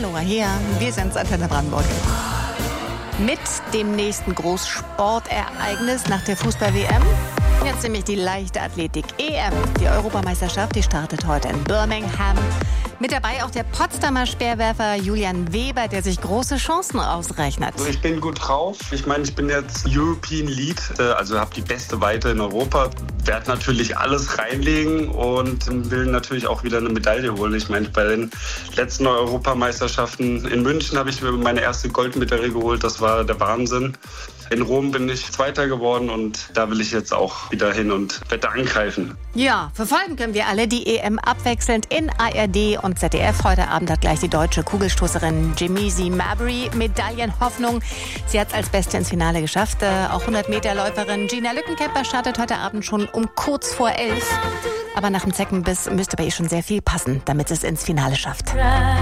Hallo, hier, wir sind Antenne Brandenburg. Mit dem nächsten Großsportereignis nach der Fußball-WM. Jetzt nämlich die Leichtathletik-EM. Die Europameisterschaft, die startet heute in Birmingham. Mit dabei auch der Potsdamer Speerwerfer Julian Weber, der sich große Chancen ausrechnet. Also ich bin gut drauf. Ich meine, ich bin jetzt European Lead, also habe die beste Weite in Europa. Werde natürlich alles reinlegen und will natürlich auch wieder eine Medaille holen. Ich meine, bei den letzten Europameisterschaften in München habe ich mir meine erste Goldmedaille geholt. Das war der Wahnsinn. In Rom bin ich Zweiter geworden und da will ich jetzt auch wieder hin und werde angreifen. Ja, verfolgen können wir alle die EM abwechselnd in ARD und ZDF. Heute Abend hat gleich die deutsche Kugelstoßerin Jemisi Mabry Medaillenhoffnung. Sie hat es als Beste ins Finale geschafft. Auch 100-Meter-Läuferin Gina Lückenkämper startet heute Abend schon um kurz vor 11. Aber nach dem Zeckenbiss müsste bei ihr schon sehr viel passen, damit es ins Finale schafft.